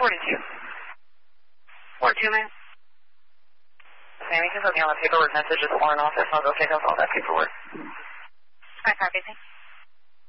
42. Ward 2, ma'am. Sammy, can put me on the paperwork message at the Warren office. I'll go pick up all that paperwork. I copy, thanks.